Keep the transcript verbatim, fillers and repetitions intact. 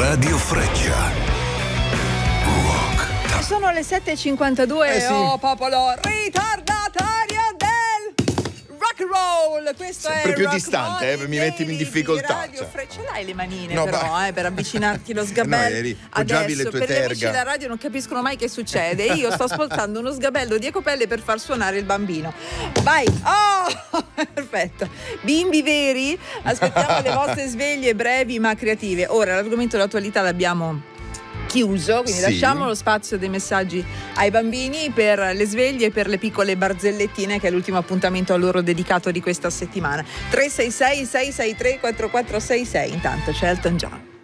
Radio Freccia. Rock. Sono le sette e cinquantadue, Eh sì. oh popolo ritardatario del rock and roll. Questo Sempre è più rock distante, Morning eh, mi metti in Daily difficoltà, di Radio cioè. Freccia. Ce l'hai le manine No, però ma- eh, per avvicinarti lo sgabello. No, eri- poggiavi le Adesso tue per gli amici terga. della radio non capiscono mai che succede. Io sto ascoltando uno sgabello di Ecopelle per far suonare il bambino. Vai! Oh! Perfetto. Bimbi veri? Aspettiamo le vostre sveglie brevi ma creative. Ora l'argomento dell'attualità l'abbiamo chiuso, quindi Sì. lasciamo lo spazio dei messaggi ai bambini per le sveglie e per le piccole barzellettine, che è l'ultimo appuntamento a loro dedicato di questa settimana. tre sei sei sei sei tre quattro quattro sei sei. Intanto c'è Elton John.